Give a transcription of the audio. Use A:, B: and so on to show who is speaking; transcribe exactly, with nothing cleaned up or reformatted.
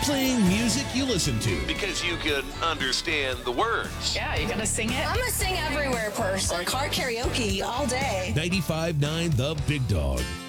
A: playing music you listen to.
B: Because you can understand the words.
C: Yeah, you gotta sing it.
D: I'm a sing everywhere person. Car karaoke all day.
A: ninety-five point nine The Big Dog.